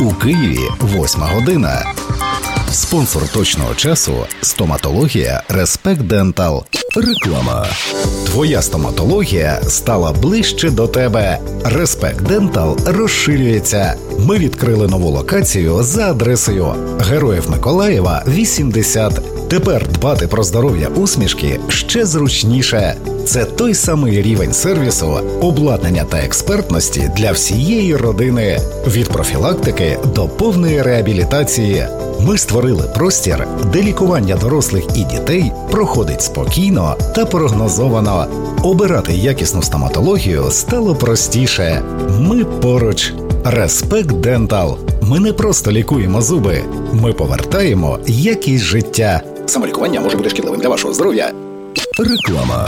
У Києві 8 година. Спонсор точного часу – стоматологія Respect Dental. Реклама. Твоя стоматологія стала ближче до тебе. Respect Dental розширюється. Ми відкрили нову локацію за адресою Героїв Миколаєва, 80. Тепер дбати про здоров'я усмішки ще зручніше. Це той самий рівень сервісу, обладнання та експертності для всієї родини. Від профілактики до повної реабілітації. Ми створили простір, де лікування дорослих і дітей проходить спокійно та прогнозовано. Обирати якісну стоматологію стало простіше. Ми поруч. Respect Dental. Ми не просто лікуємо зуби. Ми повертаємо якість життя. Самолікування може бути шкідливим для вашого здоров'я. Реклама.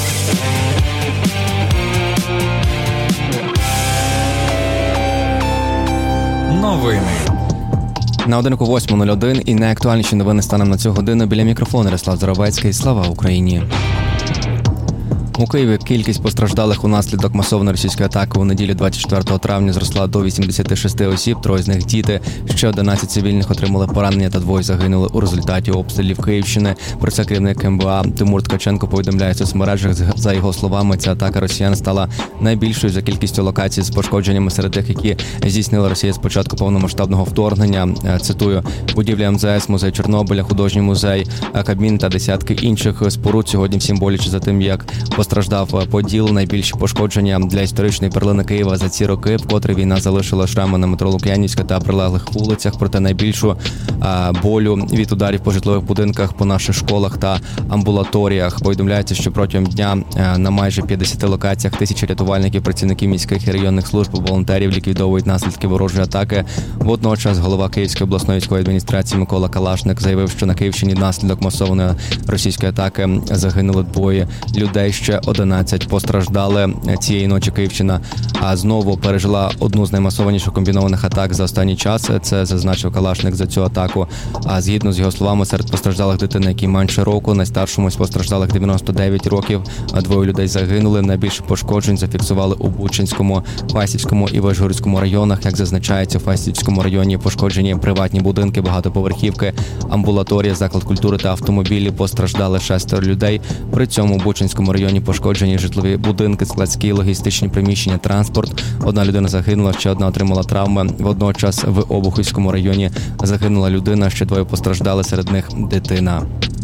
Новини. На годинку 8:01 і найактуальніші новини станом на цю годину. Біля мікрофону Ярослав Заробецький. Слава Україні! У Києві кількість постраждалих унаслідок масованої російської атаки у неділю 24 травня зросла до 86 осіб, 3 з них діти. Ще 11 цивільних отримали поранення та 2 загинули у результаті обстрілів Київщини. Про це керівник МВА Тимур Ткаченко повідомляє в соцмережах. За його словами, ця атака росіян стала найбільшою за кількістю локацій з пошкодженнями серед тих, які здійснила Росія з початку повномасштабного вторгнення. Цитую: будівля МЗС, музей Чорнобиля, художній музей, Кабмін та десятки інших споруд. Сьогодні всім боляче за тим, як постраждав Поділ. Найбільші пошкодження для історичної перлини Києва за ці роки, вкотре війна залишила шрами на метро Лук'янівська та прилеглих вулицях. Проте найбільшу болю від ударів по житлових будинках, по наших школах та амбулаторіях. Повідомляється, що протягом дня на майже 50 локаціях тисячі рятувальників, працівників міських і районних служб, волонтерів ліквідовують наслідки ворожої атаки. Водночас голова Київської обласної військової адміністрації Микола Калашник заявив, що на Київщині внаслідок масованої російської атаки загинули 2 людей, ще 11 постраждали. Цієї ночі Київщина знову пережила одну з наймасованіших комбінованих атак за останній час. Це зазначив Калашник за цю атаку. Згідно з його словами, серед постраждалих дитини, які менше року, найстаршому з постраждалих 99 років, 2 людей загинули. Найбільше пошкоджень зафіксували у Бучанському, Фастівському і Вишгородському районах. Як зазначається, у Фастівському районі пошкоджені приватні будинки, багатоповерхівки, амбулаторія, заклад культури та автомобілі. Постраждали 6 людей. При цьому у Бучанському районі пошкоджені житлові будинки, складські, логістичні приміщення, транспорт. 1 людина загинула, ще 1 отримала травми. Водночас в Обухівському районі загинула людина, ще 2 постраждали, серед них дитина.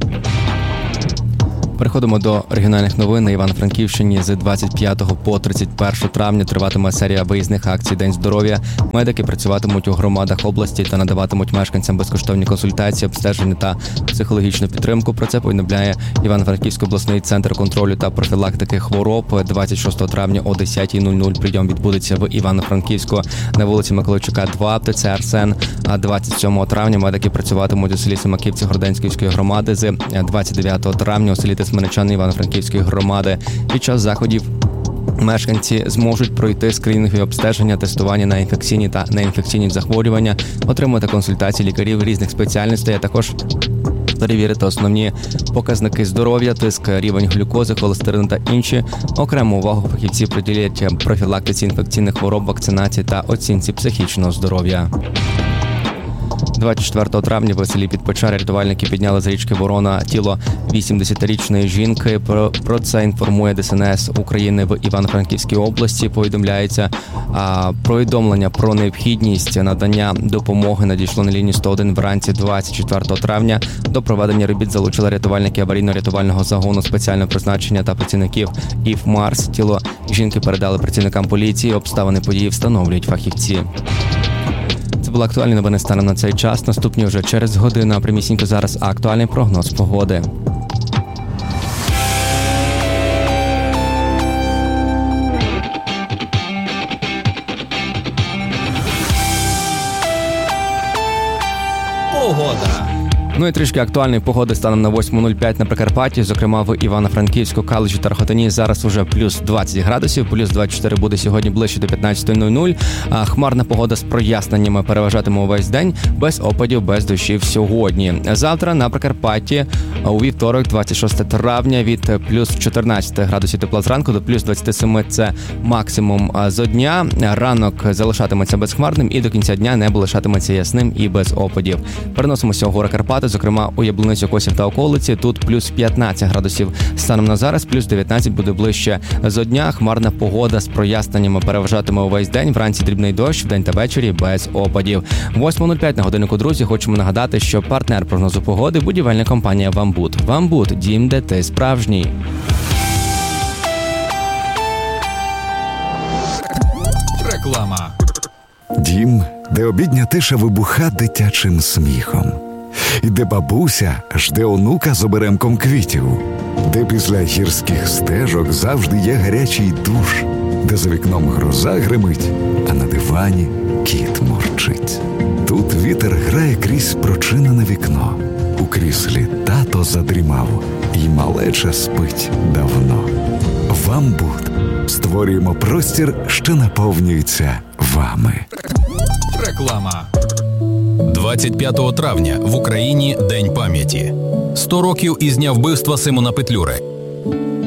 Переходимо до регіональних новин. На Івано-Франківщині з 25 по 31 травня триватиме серія виїзних акцій «День здоров'я». Медики працюватимуть у громадах області та надаватимуть мешканцям безкоштовні консультації, обстеження та психологічну підтримку. Про це повідомляє Івано-Франківський обласний центр контролю та профілактики хвороб. 26 травня о 10:00 прийом відбудеться в Івано-Франківську на вулиці Миколайчука, 2, ТЦ «Арсен». А 27 травня медики працюватимуть у селі Семаківці Городенської громади. З 29 травня у селі Тисменичани Івано-Франківської громади. Під час заходів мешканці зможуть пройти скринінгові обстеження, тестування на інфекційні та неінфекційні захворювання, отримати консультації лікарів різних спеціальностей, а також перевірити основні показники здоров'я, тиск, рівень глюкози, холестерину та інші. Окрему увагу фахівці приділять профілактиці інфекційних хвороб, вакцинації та оцінці психічного здоров'я. 24 травня в селі Підпечари рятувальники підняли з річки Ворона тіло 80-річної жінки. Про це інформує ДСНС України в Івано-Франківській області. Повідомляється, повідомлення про необхідність надання допомоги надійшло на лінію 101 вранці 24 травня. До проведення робіт залучили рятувальники аварійно-рятувального загону спеціального призначення та працівників ІФ-МАРС. Тіло жінки передали працівникам поліції. Обставини події встановлюють фахівці. Це були актуальні новини станом на цей час. Наступні вже через годину, а прямісінько зараз актуальний прогноз погоди. Погода. Ну і трішки актуальної погоди станом на 8:05 на Прикарпатті, зокрема в Івано-Франківську, Калуші та Рохотині зараз уже плюс 20 градусів, плюс 24 буде сьогодні ближче до 15:00. Хмарна погода з проясненнями переважатиме увесь день, без опадів, без дощів сьогодні. Завтра на Прикарпатті у вівторок, 26 травня, від плюс 14 градусів тепла зранку до плюс 27 – це максимум зо дня. Ранок залишатиметься безхмарним і до кінця дня небо лишатиметься ясним і без опадів. Переносимося у гори Карпати, зокрема у Яблуницю, Косів та околиці. Тут плюс 15 градусів станом на зараз, плюс 19 буде ближче зо дня. Хмарна погода з проясненнями переважатиме увесь день. Вранці дрібний дощ, вдень та ввечері без опадів. 8:05 на годиннику, друзі. Хочемо нагадати, що партнер прогнозу погоди – будівельна компанія «Вамбут». «Вамбут» – дім, де ти справжній. Реклама. Дім, де обідня тиша вибуха дитячим сміхом. І де бабуся жде онука з оберемком квітів. Де після гірських стежок завжди є гарячий душ. Де за вікном гроза гримить, а на дивані кіт мурчить. Тут вітер грає крізь прочинене вікно. У кріслі тато задрімав, і малеча спить давно. «Вамбут» створюємо простір, що наповнюється вами. Реклама. 25 травня в Україні День пам'яті. 100 років із дня вбивства Симона Петлюри.